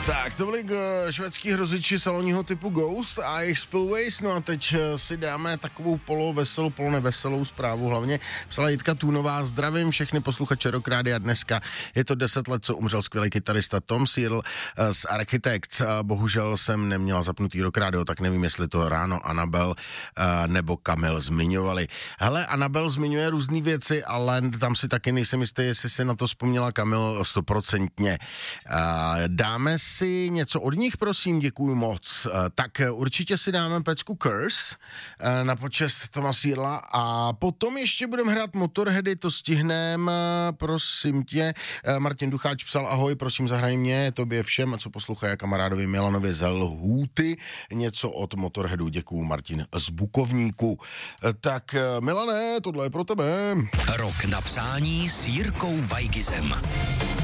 Tak, to byli švédský hroziči salonního typu Ghost a jejich Spillways, no a teď si dáme takovou poloveselou, poloneveselou zprávu hlavně. Psala Jitka Tůnová, zdravím všechny posluchače Rock Rádia dneska. Je to 10 let, co umřel skvělý kytarista Tom Searle z Architects. Bohužel jsem neměla zapnutý Rock Radio, tak nevím, jestli to ráno Anabel nebo Kamil zmiňovali. Hele, Anabel zmiňuje různý věci, ale tam si taky nejsem jistý, jestli si na to vzpomněla Kamil 100%. Dáme si něco od nich, prosím, děkuju moc. Tak určitě si dáme pecku Curse na počest Toma Searla a potom ještě budeme hrát Motorheady, to stihneme, prosím tě. Martin Ducháč psal, ahoj, prosím, zahraj mě, tobě všem, co poslouchají kamarádovi Milanovi ze Lhůty, něco od Motorheadu, děkuju, Martin z Bukovníku. Tak Milane, tohle je pro tebe. Rok na přání s Jirkou Weigizem.